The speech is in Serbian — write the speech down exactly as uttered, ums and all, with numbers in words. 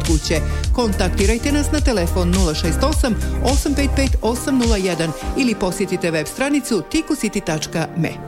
kuće. Kontaktirajte nas na telefon nula šest osam osam pet pet osam nula jedan ili posjetite web stranicu tikusiti tačka me.